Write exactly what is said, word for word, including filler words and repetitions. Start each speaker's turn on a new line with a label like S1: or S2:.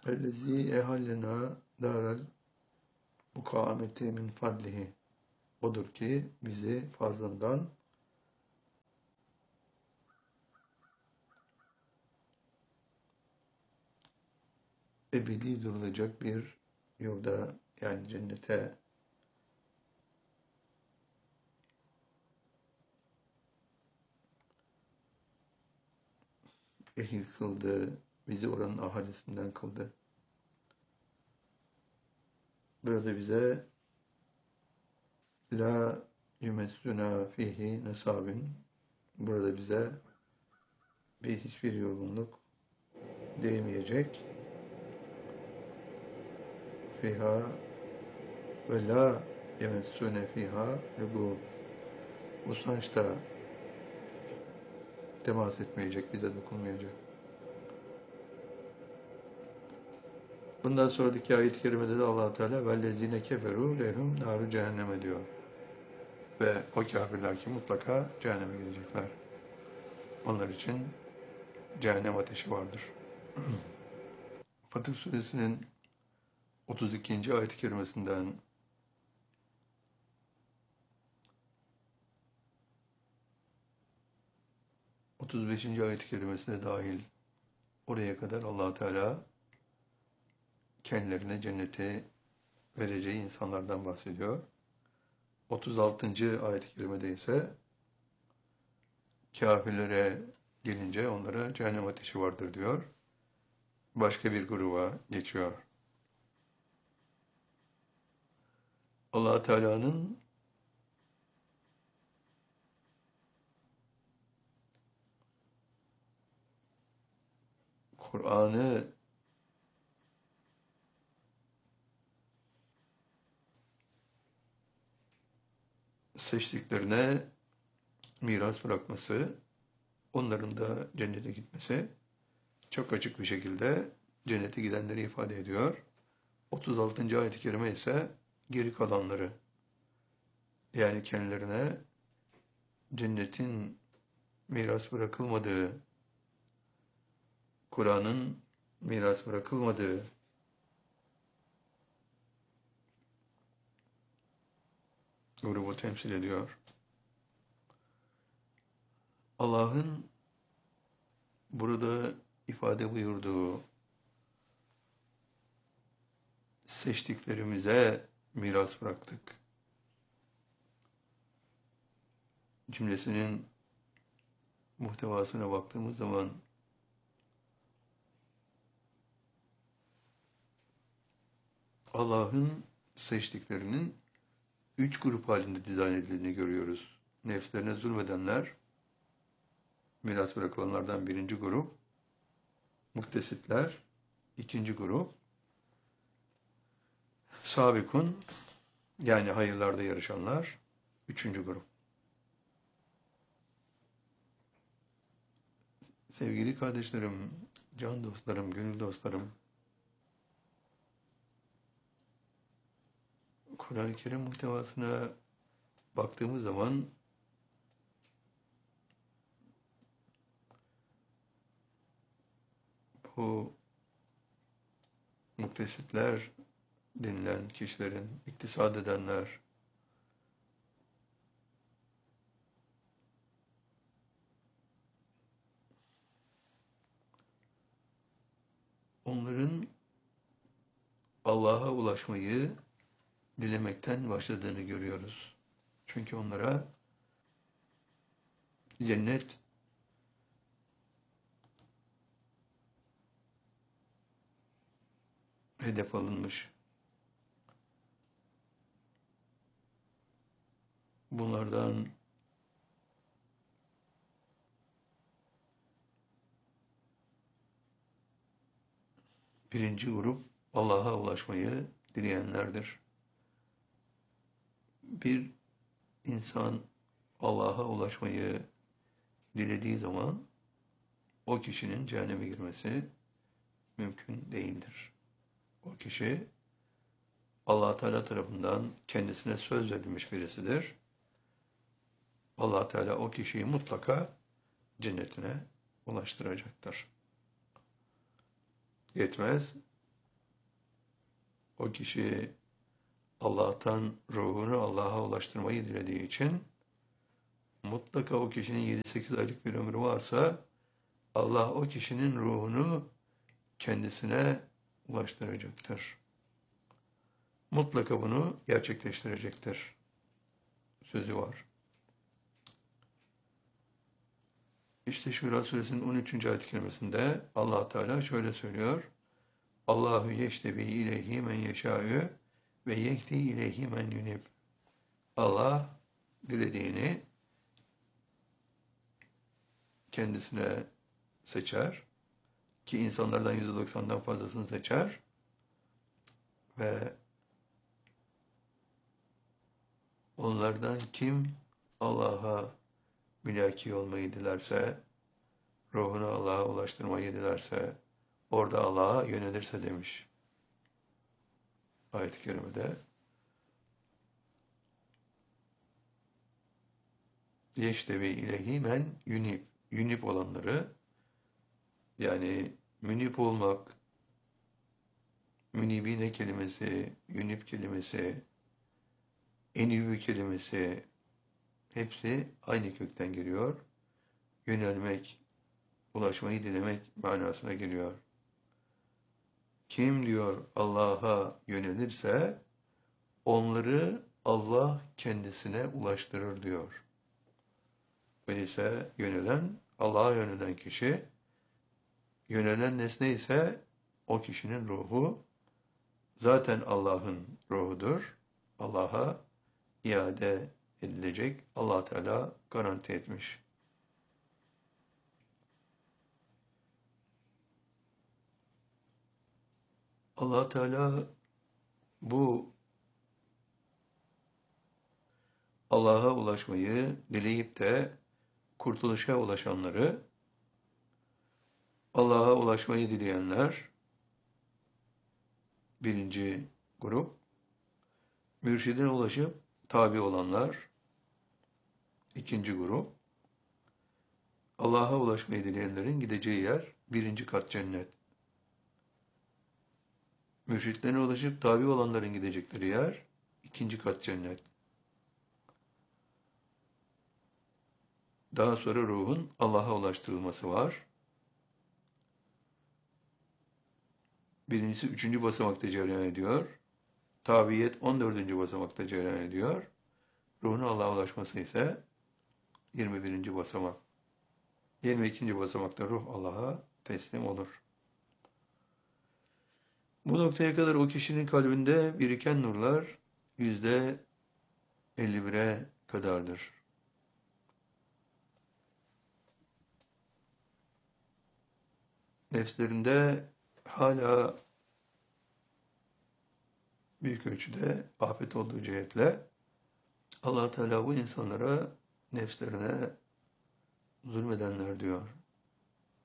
S1: اَلَّذ۪ي اَهَلَّنَا دَارَ الْمُقَامeti min fadlihi. Odur ki bizi fazlından ebedi durulacak bir yurda, yani cennete ehil kıldı, bizi oranın ahalisinden kıldı. Burada bize la yumessuna fihi nesabin, burada bize bir hiçbir yorgunluk değmeyecek. Fiha ve la yemessune fiha lugub, usançta temas etmeyecek, bize dokunmayacak. Bundan sonraki ayet-i kerimede de Allah Teala vellezine keferu lehum naru cehenneme diyor. Ve o kafirler ki mutlaka cehenneme gidecekler. Onlar için cehennem ateşi vardır. Fatır Suresinin otuz ikinci ayet-i kerimesinden otuz beşinci ayet-i kerimesine dahil oraya kadar Allah Teala kendilerine cenneti vereceği insanlardan bahsediyor. otuz altıncı ayet-i kerimede ise kafirlere gelince onlara cehennem ateşi vardır diyor. Başka bir gruba geçiyor. Allah Teala'nın Kur'an'ı seçtiklerine miras bırakması, onların da cennete gitmesi çok açık bir şekilde cennete gidenleri ifade ediyor. otuz altıncı ayet-i kerime ise geri kalanları, yani kendilerine cennetin miras bırakılmadığı, Kur'an'ın miras bırakılmadığı grubu temsil ediyor. Allah'ın burada ifade buyurduğu seçtiklerimize miras bıraktık cümlesinin muhtevasına baktığımız zaman Allah'ın seçtiklerinin üç grup halinde dizayn edildiğini görüyoruz. Nefslerine zulmedenler, miras bırakılanlardan birinci grup, muktesitler, ikinci grup, sabikun, yani hayırlarda yarışanlar, üçüncü grup. Sevgili kardeşlerim, can dostlarım, gönül dostlarım, Kur'an-ı Kerim muhtevasına baktığımız zaman bu muktesitler denilen kişilerin, iktisad edenler, onların Allah'a ulaşmayı dilemekten başladığını görüyoruz. Çünkü onlara cennet hedef alınmış. Bunlardan birinci grup Allah'a ulaşmayı dileyenlerdir. Bir insan Allah'a ulaşmayı dilediği zaman o kişinin cehenneme girmesi mümkün değildir. O kişi Allah Teala tarafından kendisine söz verilmiş birisidir. Allah Teala o kişiyi mutlaka cennetine ulaştıracaktır. Yetmez, o kişi Allah'tan ruhunu Allah'a ulaştırmayı dilediği için mutlaka o kişinin yedi sekiz aylık bir ömrü varsa Allah o kişinin ruhunu kendisine ulaştıracaktır. Mutlaka bunu gerçekleştirecektir. Sözü var. İşte Şura suresinin on üçüncü ayet-i kerimesinde Allah Teala şöyle söylüyor. Allahu yeştebi ileyhi men yeşâ'ü ve yehdi ileyhi men yunib. Allah dilediğini kendisine seçer ki insanlardan yüzde doksandan fazlasını seçer ve onlardan kim Allah'a mülaki olmayı dilerse, ruhunu Allah'a ulaştırmayı dilerse, orada Allah'a yönelirse demiş ayet-i kerimede. Yeştevi ileyhi men yunib. Yunib olanları, yani münip olmak, münibine kelimesi, yunib kelimesi, enivü kelimesi, hepsi aynı kökten geliyor. Yönelmek, ulaşmayı dilemek manasına geliyor. Kim diyor Allah'a yönelirse, onları Allah kendisine ulaştırır diyor. Öyleyse yönelen, Allah'a yönelen kişi, yönelen nesne ise o kişinin ruhu, zaten Allah'ın ruhudur. Allah'a iade edilecek. Allah Teala garanti etmiş. Allah Teala bu Allah'a ulaşmayı dileyip de kurtuluşa ulaşanları, Allah'a ulaşmayı dileyenler birinci grup, mürşidine ulaşıp tabi olanlar ikinci grup, Allah'a ulaşmayı dileyenlerin gideceği yer birinci kat cennet. Mürşitlerine ulaşıp tabi olanların gidecekleri yer ikinci kat cennet. Daha sonra ruhun Allah'a ulaştırılması var. Birincisi üçüncü basamakta cereyan ediyor. Tabiyet on dördüncü basamakta cereyan ediyor. Ruhun Allah'a ulaşması ise yirmi birinci basamak. yirmi ikinci basamakta ruh Allah'a teslim olur. Bu noktaya kadar o kişinin kalbinde biriken nurlar yüzde elli bire kadardır. Nefslerinde hala büyük ölçüde afet olduğu cihetle Allah Teala bu insanlara nefslerine zulmedenler diyor.